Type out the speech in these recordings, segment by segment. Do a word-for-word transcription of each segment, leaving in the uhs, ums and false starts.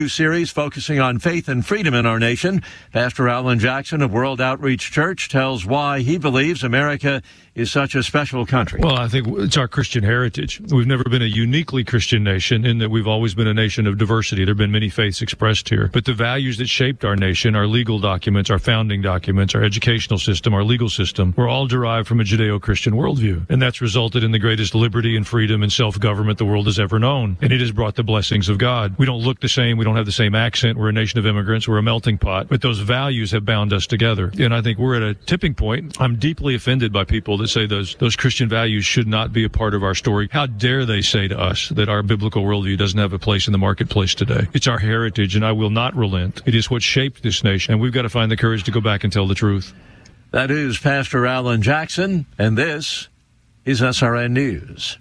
Series focusing on faith and freedom in our nation. Pastor Alan Jackson of World Outreach Church tells why he believes America is such a special country. Well, I think it's our Christian heritage. We've never been a uniquely Christian nation in that we've always been a nation of diversity. There have been many faiths expressed here. But the values that shaped our nation, our legal documents, our founding documents, our educational system, our legal system, were all derived from a Judeo-Christian worldview. And that's resulted in the greatest liberty and freedom and self-government the world has ever known. And it has brought the blessings of God. We don't look the same. We don't have the same accent. We're a nation of immigrants. We're a melting pot. But those values have bound us together. And I think we're at a tipping point. I'm deeply offended by people that say those those Christian values should not be a part of our story. How dare they say to us that our biblical worldview doesn't have a place in the marketplace today? It's our heritage, and I will not relent. It is what shaped this nation, and we've got to find the courage to go back and tell the truth. That is Pastor Alan Jackson, and this is S R N News.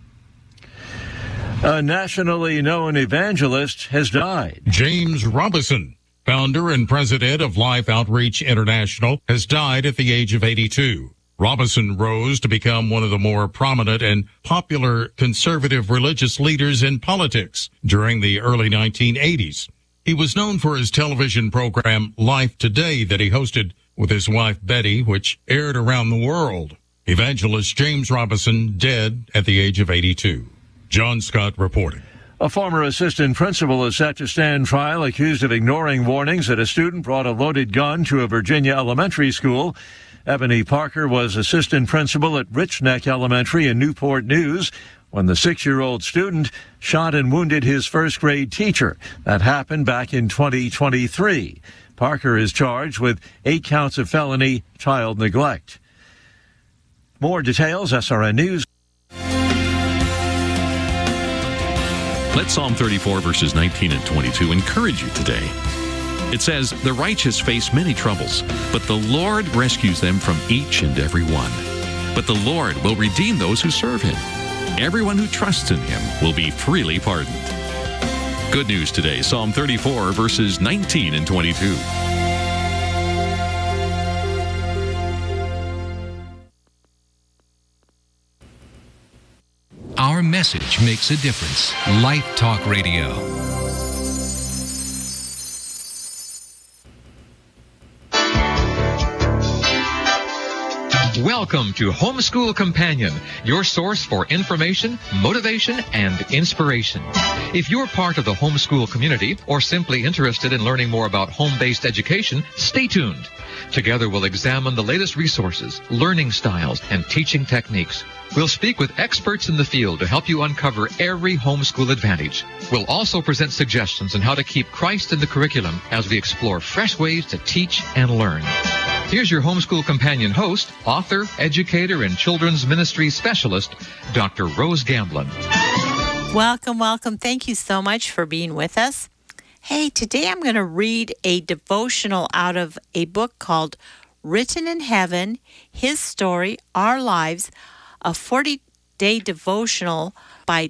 A nationally known evangelist has died. James Robison, founder and president of Life Outreach International, has died at the age of eighty-two. Robison rose to become one of the more prominent and popular conservative religious leaders in politics during the early nineteen eighties. He was known for his television program Life Today that he hosted with his wife Betty, which aired around the world. Evangelist James Robison dead at the age of eighty-two. John Scott reporting. A former assistant principal is set to stand trial accused of ignoring warnings that a student brought a loaded gun to a Virginia elementary school. Ebony Parker was assistant principal at Rich Neck Elementary in Newport News when the six-year-old student shot and wounded his first-grade teacher. That happened back in twenty twenty-three. Parker is charged with eight counts of felony child neglect. More details, S R N News. Let Psalm thirty-four, verses nineteen and twenty-two encourage you today. It says, "The righteous face many troubles, but the Lord rescues them from each and every one. But the Lord will redeem those who serve him. Everyone who trusts in him will be freely pardoned." Good news today, Psalm thirty-four, verses nineteen and twenty-two. Our message makes a difference. Life Talk Radio. Welcome to Homeschool Companion, your source for information, motivation, and inspiration. If you're part of the homeschool community or simply interested in learning more about home-based education, stay tuned. Together we'll examine the latest resources, learning styles, and teaching techniques. We'll speak with experts in the field to help you uncover every homeschool advantage. We'll also present suggestions on how to keep Christ in the curriculum as we explore fresh ways to teach and learn. Here's your Homeschool Companion host, author, educator, and children's ministry specialist, Doctor Rose Gamblin. Welcome, welcome. Thank you so much for being with us. Hey, today I'm going to read a devotional out of a book called Written in Heaven, His Story, Our Lives, a forty-day devotional by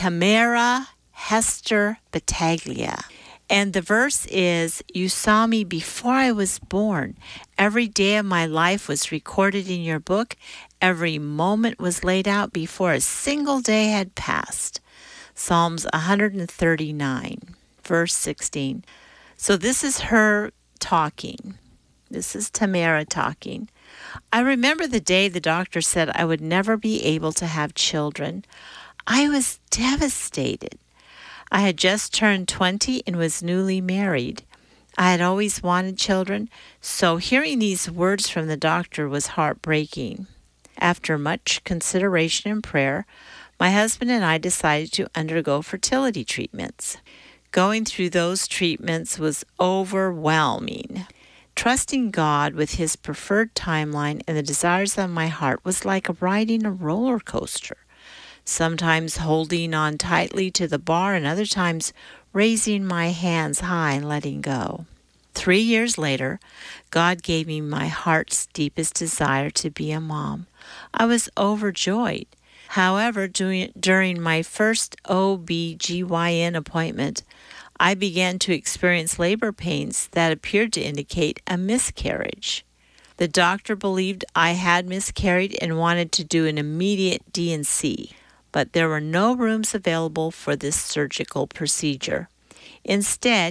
Tamara Hester Battaglia. And the verse is, "You saw me before I was born. Every day of my life was recorded in your book. Every moment was laid out before a single day had passed." Psalms one thirty-nine, verse sixteen. So this is her talking. This is Tamara talking. "I remember the day the doctor said I would never be able to have children. I was devastated. I had just turned twenty and was newly married. I had always wanted children, so hearing these words from the doctor was heartbreaking. After much consideration and prayer, my husband and I decided to undergo fertility treatments. Going through those treatments was overwhelming. Trusting God with His preferred timeline and the desires of my heart was like riding a roller coaster. Sometimes holding on tightly to the bar and other times raising my hands high and letting go. Three years later, God gave me my heart's deepest desire to be a mom. I was overjoyed. However, during, during my first O B G Y N appointment, I began to experience labor pains that appeared to indicate a miscarriage. The doctor believed I had miscarried and wanted to do an immediate D and C. But there were no rooms available for this surgical procedure. Instead,